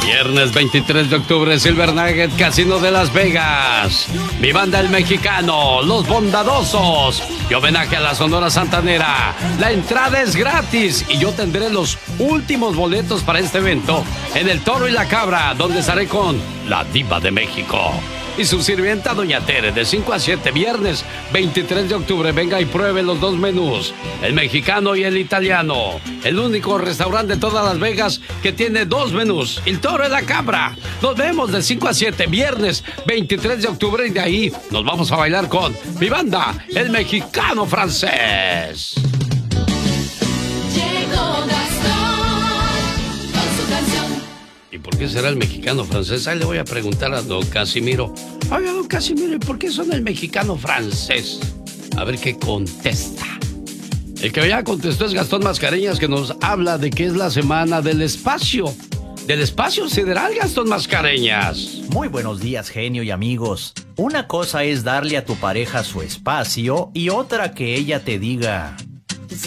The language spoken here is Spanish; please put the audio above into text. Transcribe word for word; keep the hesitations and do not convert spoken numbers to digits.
Viernes veintitrés de octubre, Silver Nugget Casino de Las Vegas. Mi banda El Mexicano, Los Bondadosos. Y homenaje a la Sonora Santanera. La entrada es gratis y yo tendré los últimos boletos para este evento en El Toro y la Cabra, donde estaré con la Diva de México y su sirvienta Doña Tere, de cinco a siete, viernes veintitrés de octubre. Venga y pruebe los dos menús, el mexicano y el italiano. El único restaurante de todas Las Vegas que tiene dos menús, El Toro y la Cabra. Nos vemos de cinco a siete, viernes veintitrés de octubre, y de ahí nos vamos a bailar con mi banda, El Mexicano Francés. ¿Y por qué será el Mexicano Francés? Ahí le voy a preguntar a don Casimiro. Oiga, don Casimiro, ¿y por qué son el Mexicano Francés? A ver qué contesta. El que ya contestó es Gastón Mascareñas, que nos habla de que es la semana del espacio. Del espacio sideral, Gastón Mascareñas. Muy buenos días, genio y amigos. Una cosa es darle a tu pareja su espacio y otra que ella te diga: